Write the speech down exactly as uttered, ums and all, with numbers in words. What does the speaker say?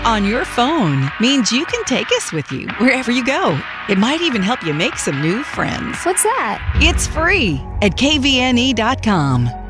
on your phone means you can take us with you wherever you go. It might even help you make some new friends. What's that? It's free at K V N E dot com.